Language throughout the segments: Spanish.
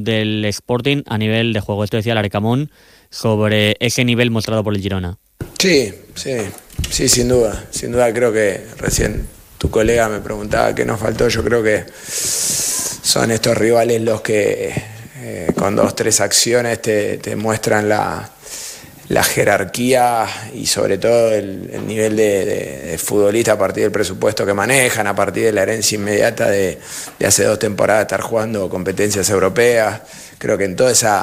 del Sporting a nivel de juego. Esto decía Larcamón sobre ese nivel mostrado por el Girona. Sí, sin duda creo que recién tu colega me preguntaba qué nos faltó. Yo creo que son estos rivales los que con 2-3 acciones te muestran la jerarquía y sobre todo el nivel de futbolista a partir del presupuesto que manejan, a partir de la herencia inmediata de hace 2 temporadas estar jugando competencias europeas. Creo que en todo ese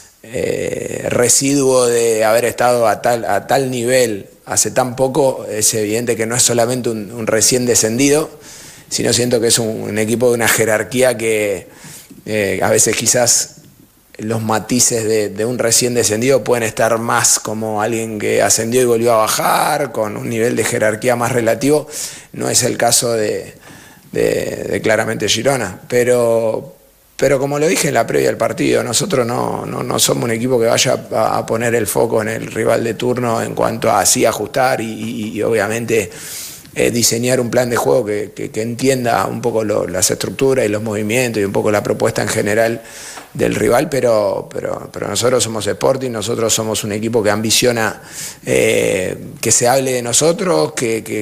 residuo de haber estado a tal nivel hace tan poco, es evidente que no es solamente un recién descendido, sino siento que es un equipo de una jerarquía que a veces quizás los matices de un recién descendido pueden estar más como alguien que ascendió y volvió a bajar, con un nivel de jerarquía más relativo. No es el caso de claramente Girona, pero como lo dije en la previa del partido, nosotros no somos un equipo que vaya a poner el foco en el rival de turno en cuanto a así ajustar y obviamente diseñar un plan de juego que entienda un poco las estructuras y los movimientos y un poco la propuesta en general del rival, pero nosotros somos Sporting, nosotros somos un equipo que ambiciona que se hable de nosotros,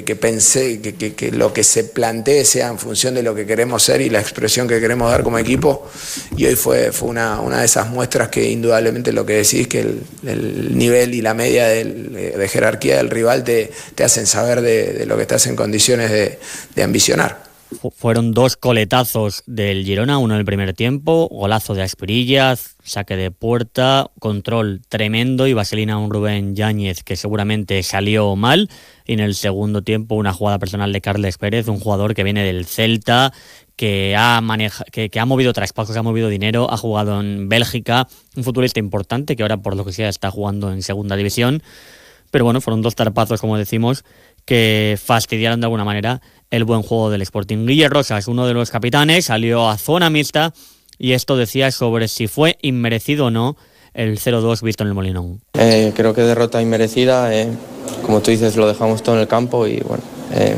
que lo que se plantee sea en función de lo que queremos ser y la expresión que queremos dar como equipo, y hoy fue una de esas muestras que indudablemente lo que decís, que el nivel y la media de jerarquía del rival te hacen saber de lo que estás en condiciones de ambicionar. Fueron 2 coletazos del Girona, uno en el primer tiempo, golazo de Asperillas, saque de puerta, control tremendo y vaselina a un Rubén Yáñez que seguramente salió mal, y en el segundo tiempo una jugada personal de Carles Pérez, un jugador que viene del Celta, que ha movido traspasos, que ha movido dinero, ha jugado en Bélgica, un futbolista importante que ahora por lo que sea está jugando en segunda división, pero bueno, fueron 2 zarpazos, como decimos, que fastidiaron de alguna manera el buen juego del Sporting. Guille Rosas, uno de los capitanes, salió a zona mixta y esto decía sobre si fue inmerecido o no el 0-2 visto en el Molinón. Creo que derrota inmerecida, como tú dices, lo dejamos todo en el campo y bueno,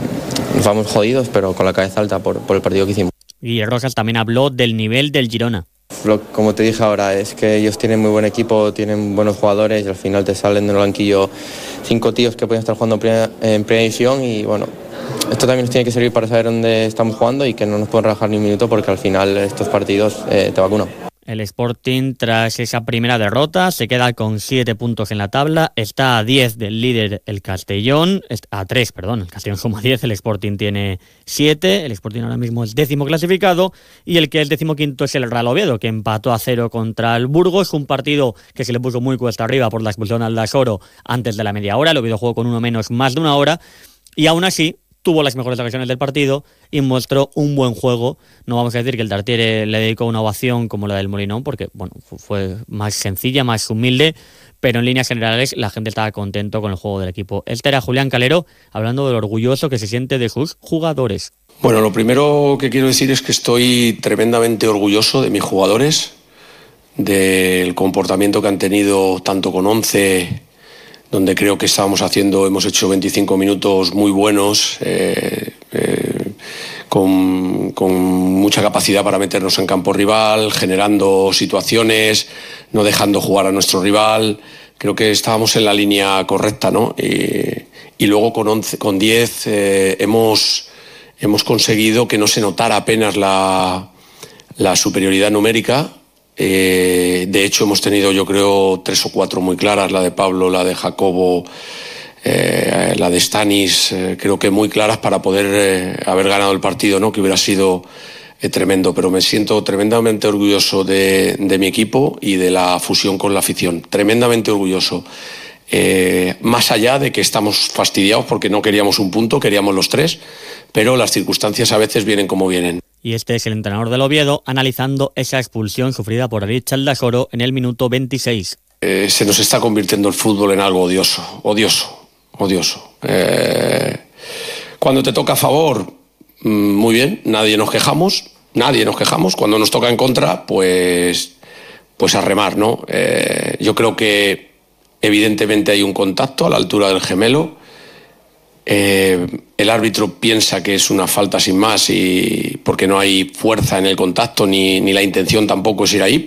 nos vamos jodidos, pero con la cabeza alta por el partido que hicimos. Guille Rosas también habló del nivel del Girona. Como te dije ahora, es que ellos tienen muy buen equipo, tienen buenos jugadores y al final te salen del banquillo 5 tíos que pueden estar jugando en primera división y bueno, esto también nos tiene que servir para saber dónde estamos jugando y que no nos pueden relajar ni un minuto porque al final estos partidos te vacunan. El Sporting, tras esa primera derrota, se queda con 7 puntos en la tabla, está a 10 del líder el Castellón, a 3, perdón, el Castellón suma 10, el Sporting tiene 7, el Sporting ahora mismo es 10º clasificado, y el que es 15º es el Real Oviedo, que empató a 0 contra el Burgos, un partido que se le puso muy cuesta arriba por la expulsión al Dasoro antes de la media hora, el Oviedo jugó con uno menos más de una hora, y aún así tuvo las mejores ocasiones del partido y mostró un buen juego. No vamos a decir que el Tartiere le dedicó una ovación como la del Molinón, porque bueno, fue más sencilla, más humilde, pero en líneas generales la gente estaba contento con el juego del equipo. Este era Julián Calero hablando de lo orgulloso que se siente de sus jugadores. Bueno, lo primero que quiero decir es que estoy tremendamente orgulloso de mis jugadores, del comportamiento que han tenido tanto con 11, donde creo que hemos hecho 25 minutos muy buenos, con mucha capacidad para meternos en campo rival, generando situaciones, no dejando jugar a nuestro rival. Creo que estábamos en la línea correcta, ¿no? Y luego con 10 hemos conseguido que no se notara apenas la superioridad numérica. De hecho hemos tenido, yo creo, 3 o 4 muy claras, la de Pablo, la de Jacobo, la de Stanis, creo que muy claras para poder haber ganado el partido, ¿no? Que hubiera sido tremendo, pero me siento tremendamente orgulloso de mi equipo y de la fusión con la afición, tremendamente orgulloso. Más allá de que estamos fastidiados porque no queríamos un punto, queríamos los 3, pero las circunstancias a veces vienen como vienen. Y este es el entrenador del Oviedo analizando esa expulsión sufrida por Arich Aldasoro en el minuto 26. Se nos está convirtiendo el fútbol en algo odioso. Cuando te toca a favor, muy bien, nadie nos quejamos. Cuando nos toca en contra, pues a remar, ¿no? Yo creo que evidentemente hay un contacto a la altura del gemelo. El árbitro piensa que es una falta sin más y porque no hay fuerza en el contacto ni la intención tampoco es ir ahí,